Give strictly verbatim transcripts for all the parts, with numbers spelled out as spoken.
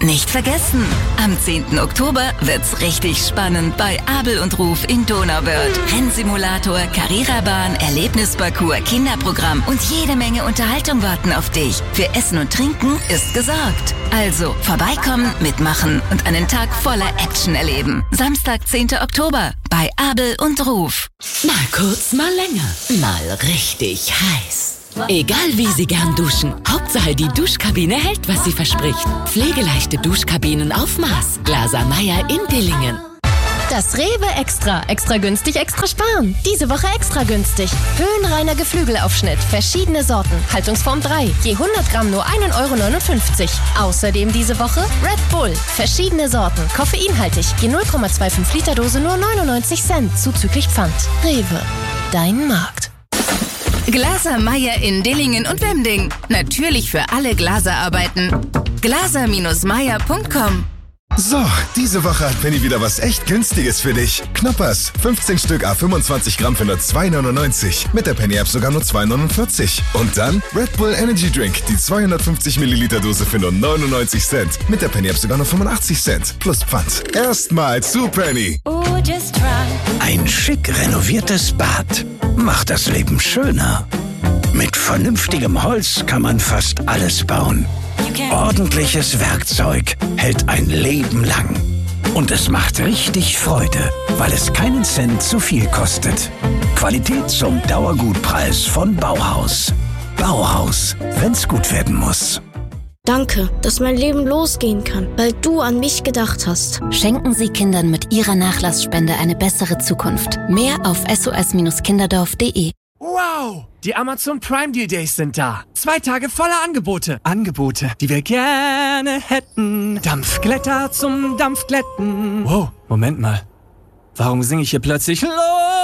Nicht vergessen, am zehnten Oktober wird's richtig spannend bei Abel und Ruf in Donauwörth. Rennsimulator, Carrera-Bahn, Erlebnisparcours, Kinderprogramm und jede Menge Unterhaltung warten auf dich. Für Essen und Trinken ist gesorgt. Also vorbeikommen, mitmachen und einen Tag voller Action erleben. Samstag, zehnten Oktober bei Abel und Ruf. Mal kurz, mal länger, mal richtig heiß. Egal wie Sie gern duschen, Hauptsache die Duschkabine hält, was sie verspricht. Pflegeleichte Duschkabinen auf Maß. Glaser Meyer in Dillingen. Das Rewe Extra. Extra günstig, extra sparen. Diese Woche extra günstig. Höhenreiner Geflügelaufschnitt. Verschiedene Sorten. Haltungsform drei. Je hundert Gramm nur ein Euro neunundfünfzig. Außerdem diese Woche Red Bull. Verschiedene Sorten. Koffeinhaltig. Je null Komma fünfundzwanzig Liter Dose nur neunundneunzig Cent. Zuzüglich Pfand. Rewe. Dein Markt. Glaser Meyer in Dillingen und Wemding. Natürlich für alle Glaserarbeiten. glaser Bindestrich meyer Punkt com. So, diese Woche hat Penny wieder was echt Günstiges für dich. Knoppers, fünfzehn Stück à fünfundzwanzig Gramm für nur zwei neunundneunzig. Mit der Penny-App sogar nur zwei neunundvierzig. Und dann Red Bull Energy Drink, die zweihundertfünfzig Milliliter Dose für nur neunundneunzig Cent. Mit der Penny-App sogar nur fünfundachtzig Cent. Plus Pfand. Erstmal zu Penny. Ein schick renoviertes Bad macht das Leben schöner. Mit vernünftigem Holz kann man fast alles bauen. Ordentliches Werkzeug hält ein Leben lang. Und es macht richtig Freude, weil es keinen Cent zu viel kostet. Qualität zum Dauergutpreis von Bauhaus. Bauhaus, wenn's gut werden muss. Danke, dass mein Leben losgehen kann, weil du an mich gedacht hast. Schenken Sie Kindern mit Ihrer Nachlassspende eine bessere Zukunft. Mehr auf s o s kinderdorf punkt d e. Wow! Die Amazon Prime Deal Days sind da. Zwei Tage voller Angebote. Angebote, die wir gerne hätten. Dampfglätter zum Dampfglätten. Wow, Moment mal. Warum singe ich hier plötzlich los?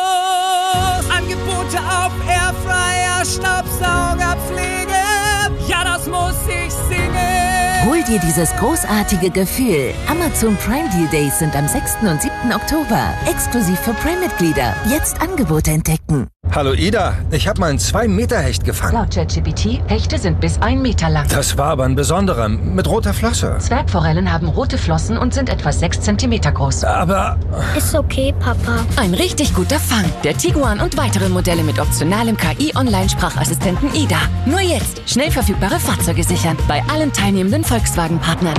Angebote auf Airfryer, Staubsaugerpflege. Ja, das muss ich singen. Hol dir dieses großartige Gefühl. Amazon Prime Deal Days sind am sechsten und siebten Oktober. Exklusiv für Prime-Mitglieder. Jetzt Angebote entdecken. Hallo Ida, ich habe mal einen zwei Meter Hecht gefangen. Laut ChatGPT, Hechte sind bis ein Meter lang. Das war aber ein besonderer, mit roter Flosse. Zwergforellen haben rote Flossen und sind etwa sechs Zentimeter groß. Aber... Ist okay, Papa. Ein richtig guter Fang. Der Tiguan und weitere Modelle mit optionalem K I-Online-Sprachassistenten Ida. Nur jetzt schnell verfügbare Fahrzeuge sichern. Bei allen teilnehmenden Volkswagen-Partnern.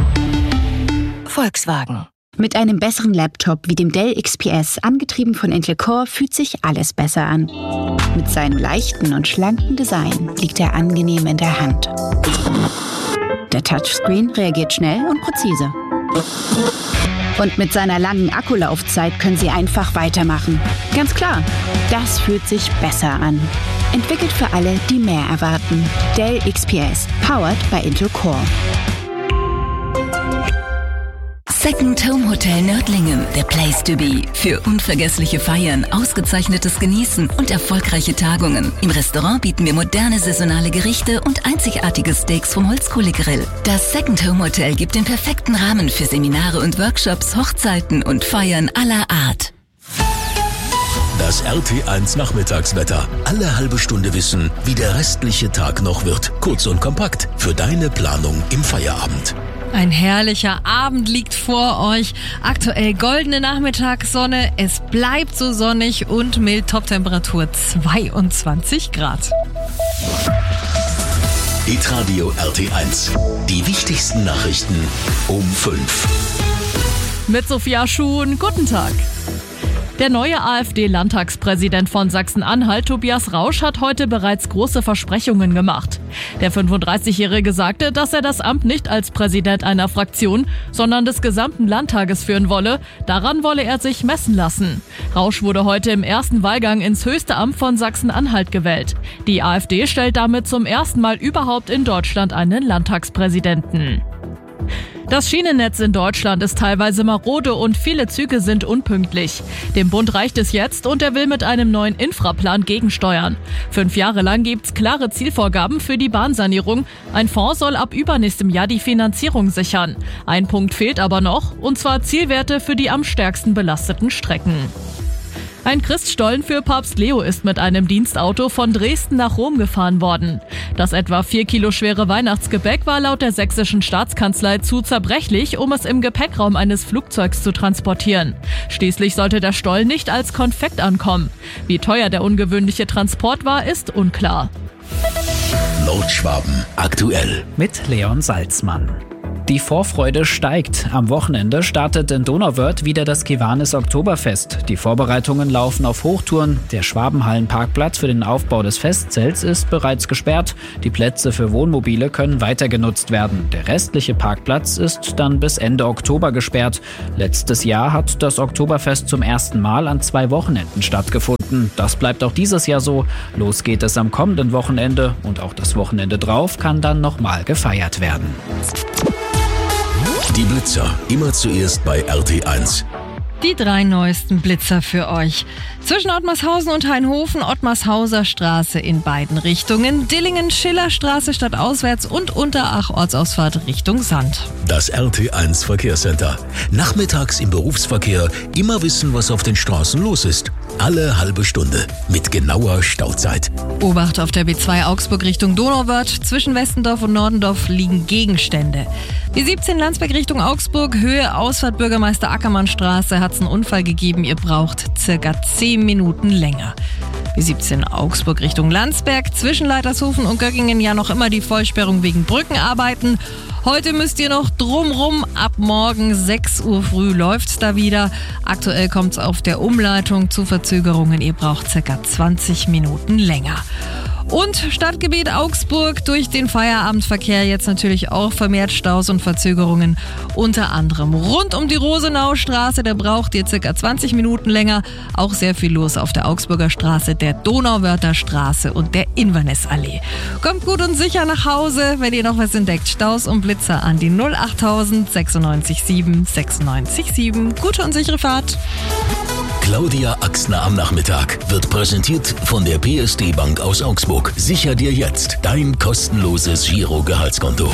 Volkswagen. Mit einem besseren Laptop wie dem Dell X P S, angetrieben von Intel Core, fühlt sich alles besser an. Mit seinem leichten und schlanken Design liegt er angenehm in der Hand. Der Touchscreen reagiert schnell und präzise. Und mit seiner langen Akkulaufzeit können Sie einfach weitermachen. Ganz klar, das fühlt sich besser an. Entwickelt für alle, die mehr erwarten. Dell X P S, powered by Intel Core. Second Home Hotel Nördlingen, the place to be. Für unvergessliche Feiern, ausgezeichnetes Genießen und erfolgreiche Tagungen. Im Restaurant bieten wir moderne saisonale Gerichte und einzigartige Steaks vom Holzkohlegrill. Das Second Home Hotel gibt den perfekten Rahmen für Seminare und Workshops, Hochzeiten und Feiern aller Art. Das R T eins Nachmittagswetter. Alle halbe Stunde wissen, wie der restliche Tag noch wird. Kurz und kompakt für deine Planung im Feierabend. Ein herrlicher Abend liegt vor euch. Aktuell goldene Nachmittagssonne. Es bleibt so sonnig und mild. Toptemperatur zweiundzwanzig Grad. Hitradio R T eins. Die wichtigsten Nachrichten um fünf. Mit Sophia Schuhn. Guten Tag. Der neue AfD-Landtagspräsident von Sachsen-Anhalt, Tobias Rausch, hat heute bereits große Versprechungen gemacht. Der fünfunddreißigjährige sagte, dass er das Amt nicht als Präsident einer Fraktion, sondern des gesamten Landtages führen wolle. Daran wolle er sich messen lassen. Rausch wurde heute im ersten Wahlgang ins höchste Amt von Sachsen-Anhalt gewählt. Die AfD stellt damit zum ersten Mal überhaupt in Deutschland einen Landtagspräsidenten. Das Schienennetz in Deutschland ist teilweise marode und viele Züge sind unpünktlich. Dem Bund reicht es jetzt und er will mit einem neuen Infraplan gegensteuern. Fünf Jahre lang gibt's klare Zielvorgaben für die Bahnsanierung. Ein Fonds soll ab übernächstem Jahr die Finanzierung sichern. Ein Punkt fehlt aber noch, und zwar Zielwerte für die am stärksten belasteten Strecken. Ein Christstollen für Papst Leo ist mit einem Dienstauto von Dresden nach Rom gefahren worden. Das etwa vier Kilo schwere Weihnachtsgebäck war laut der sächsischen Staatskanzlei zu zerbrechlich, um es im Gepäckraum eines Flugzeugs zu transportieren. Schließlich sollte der Stollen nicht als Konfekt ankommen. Wie teuer der ungewöhnliche Transport war, ist unklar. Nordschwaben aktuell mit Leon Salzmann. Die Vorfreude steigt. Am Wochenende startet in Donauwörth wieder das Kiwanis Oktoberfest. Die Vorbereitungen laufen auf Hochtouren. Der Schwabenhallenparkplatz für den Aufbau des Festzelts ist bereits gesperrt. Die Plätze für Wohnmobile können weiter genutzt werden. Der restliche Parkplatz ist dann bis Ende Oktober gesperrt. Letztes Jahr hat das Oktoberfest zum ersten Mal an zwei Wochenenden stattgefunden. Das bleibt auch dieses Jahr so. Los geht es am kommenden Wochenende und auch das Wochenende drauf kann dann nochmal gefeiert werden. Die Blitzer, immer zuerst bei R T eins. Die drei neuesten Blitzer für euch. Zwischen Ottmarshausen und Hainhofen, Ottmarshauser Straße in beiden Richtungen, Dillingen, Schillerstraße stadtauswärts und Unterach Ortsausfahrt Richtung Sand. Das R T eins Verkehrscenter. Nachmittags im Berufsverkehr immer wissen, was auf den Straßen los ist. Alle halbe Stunde mit genauer Stauzeit. Obacht auf der B zwei Augsburg Richtung Donauwörth. Zwischen Westendorf und Nordendorf liegen Gegenstände. B siebzehn Landsberg Richtung Augsburg, Höhe Ausfahrt Bürgermeister Ackermann Straße, hat es einen Unfall gegeben. Ihr braucht circa zehn Minuten länger. B siebzehn Augsburg Richtung Landsberg, zwischen Leitershofen und Göggingen ja noch immer die Vollsperrung wegen Brückenarbeiten. Heute müsst ihr noch drumrum, ab morgen sechs Uhr früh läuft's da wieder. Aktuell kommt's auf der Umleitung zu Verzögerungen. Ihr braucht circa zwanzig Minuten länger. Und Stadtgebiet Augsburg durch den Feierabendverkehr jetzt natürlich auch vermehrt Staus und Verzögerungen. Unter anderem rund um die Rosenaustraße, da braucht ihr circa zwanzig Minuten länger. Auch sehr viel los auf der Augsburger Straße, der Donauwörther Straße und der Inverness-Allee. Kommt gut und sicher nach Hause, wenn ihr noch was entdeckt. Staus und Blitzer an die null achttausend sechsundneunzig sieben sechsundneunzig sieben. Gute und sichere Fahrt. Claudia Axner am Nachmittag wird präsentiert von der P S D Bank aus Augsburg. Sicher dir jetzt dein kostenloses Giro-Gehaltskonto.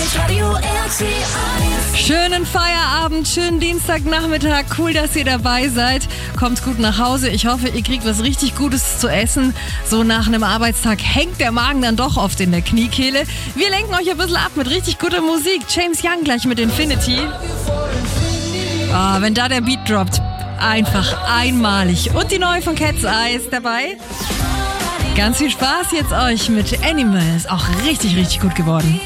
Schönen Feierabend, schönen Dienstagnachmittag. Cool, dass ihr dabei seid. Kommt gut nach Hause. Ich hoffe, ihr kriegt was richtig Gutes zu essen. So nach einem Arbeitstag hängt der Magen dann doch oft in der Kniekehle. Wir lenken euch ein bisschen ab mit richtig guter Musik. James Young gleich mit Infinity. Ah, wenn da der Beat droppt. Einfach einmalig. Und die neue von Cat's Eyes dabei. Ganz viel Spaß jetzt euch mit Animals. Auch richtig, richtig gut geworden.